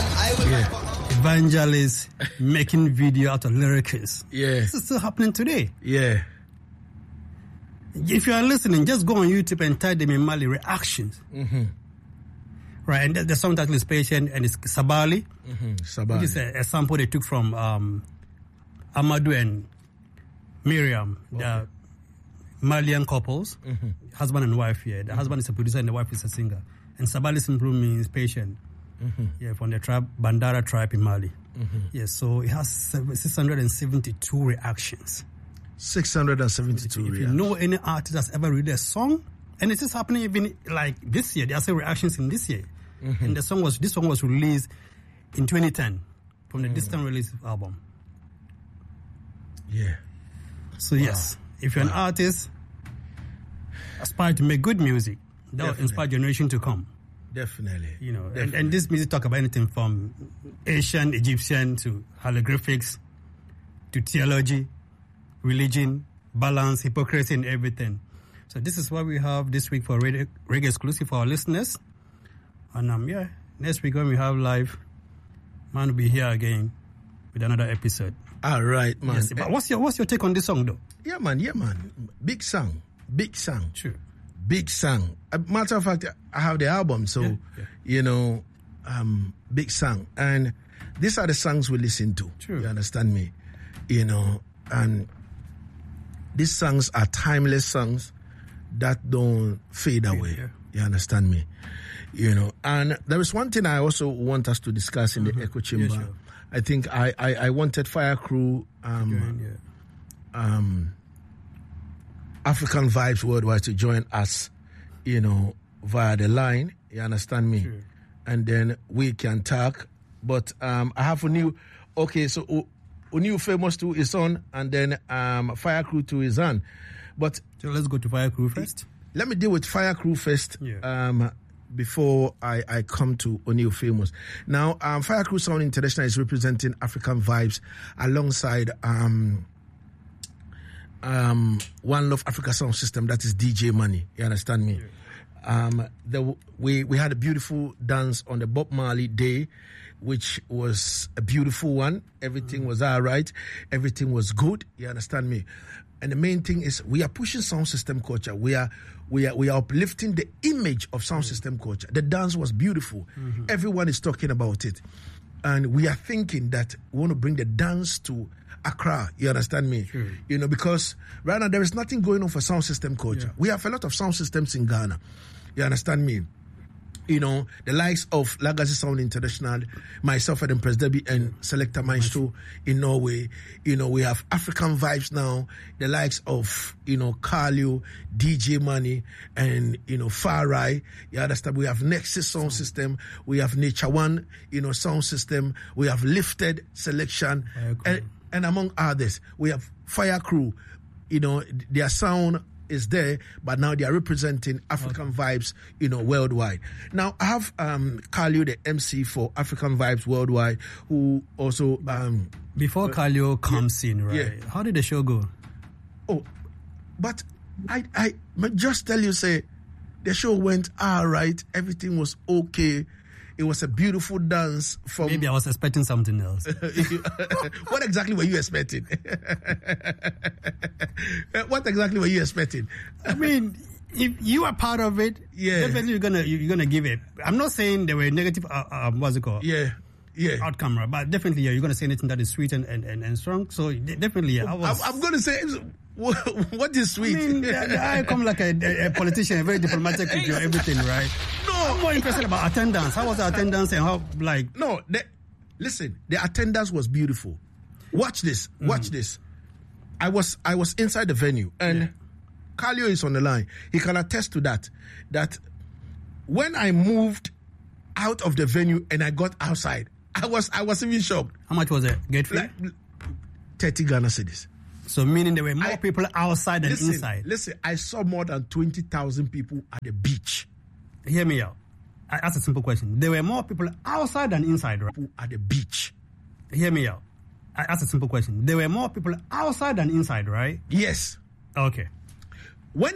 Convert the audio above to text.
Evangelists making video out of lyrics. Yeah. This is still happening today. Yeah. If you are listening, just go on YouTube and type them in Mali reactions. Mm-hmm. Right, and the song title is Patient, and it's Sabali. Mm-hmm. Sabali. Which is a sample they took from Amadou and Miriam, the Malian couples, husband and wife here. The husband is a producer and the wife is a singer. And Sabali simply means patient. Yeah, from the tribe, Bandara tribe in Mali. Yes, so it has 672 reactions. 672 If you know any artist that's ever released a song, and it is happening even like this year, there are some reactions in this year. And this song was released in 2010 from the Distant Release album. Yeah. So yes, if you're an artist, aspire to make good music, that will inspire generation to come. Definitely. You know, and this music talk about anything from Asian, Egyptian to hieroglyphics to theology, religion, balance, hypocrisy, and everything. So this is what we have this week for Reggae Exclusive for our listeners. And next week when we have live, man will be here again with another episode. All right, man. Yes, but what's your take on this song, though? Yeah, man. Big song. True. Big song. Matter of fact, I have the album, so you know, big song. And these are the songs we listen to. True. You understand me? You know, and these songs are timeless songs that don't fade away. Yeah. You understand me? You know, and there is one thing I also want us to discuss in the Echo Chamber. Yeah, sure. I think I wanted Fire Crew, African Vibes Worldwide to join us, you know, via the line. You understand me? Sure. And then we can talk. But I have so New Famous 2 is on, and then Fire Crew 2 is on. But so let's go to Fire Crew first. Let me deal with Fire Crew first. Yeah. Before I come to O'Neill Famous. Now, Fire Crew Sound International is representing African Vibes alongside One Love Africa Sound System, that is DJ Money. You understand me? Yeah. We had a beautiful dance on the Bob Marley Day, which was a beautiful one. Everything was all right. Everything was good. You understand me? And the main thing is we are pushing sound system culture. We are uplifting the image of sound system culture. The dance was beautiful. Everyone is talking about it. And we are thinking that we want to bring the dance to Accra. You understand me? Sure. You know, because right now there is nothing going on for sound system culture. Yeah. We have a lot of sound systems in Ghana. You understand me? You know, the likes of Legacy Sound International, myself and Empress Debbie and Selector Maestro in Norway. You know, we have African Vibes now, the likes of, you know, Carlio, DJ Money, and, you know, Farai. You understand? We have Nexus Sound System. We have Nature One, you know, sound system. We have Lifted Selection. And among others, we have Fire Crew. You know, their sound is there, but now they are representing African Vibes, you know, worldwide. Now, I have Carlio, the MC for African Vibes Worldwide, who also... Before Carlio comes in, right? Yeah. How did the show go? Oh, but I just tell you, say, the show went all right. Everything was okay. It was a beautiful dance from... Maybe I was expecting something else. What exactly were you expecting? What exactly were you expecting? I mean, if you are part of it, definitely you're gonna give it. I'm not saying there were negative, what's it called? Yeah. Outcome, right? But definitely, you're gonna say anything that is sweet and strong. So definitely, I'm gonna say, what is sweet? I mean, I come like a politician, very diplomatic with everything, right? No, I'm more interested about attendance. How was the attendance and how, like... No, listen, the attendance was beautiful. Watch this. I was inside the venue, and Carlio is on the line. He can attest to that when I moved out of the venue and I got outside, I was even shocked. How much was it? Gate fee? Like 30 Ghana cedis. So meaning there were more people outside than inside. Listen, I saw more than 20,000 people at the beach. Hear me out. I asked a simple question. There were more people outside than inside, right? At the beach. Hear me out. I asked a simple question. There were more people outside than inside, right? Yes. Okay.